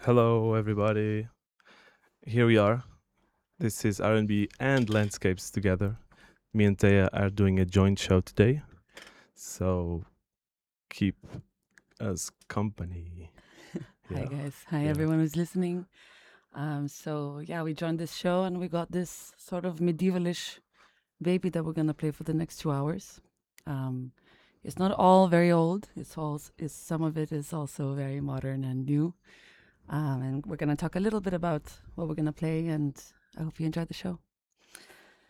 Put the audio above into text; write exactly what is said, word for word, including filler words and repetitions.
Hello, everybody. Here we are. This is R and B and landscapes together. Me and Taya are doing a joint show today, so keep us company. Hi Yeah, guys. Hi yeah. everyone who's listening. Um, so yeah, we joined this show and we got this sort of medievalish baby that we're gonna play for the next two hours. Um, it's not all very old. It's all it's some of it is also very modern and new. Um, and we're gonna talk a little bit about what we're gonna play, and I hope you enjoy the show.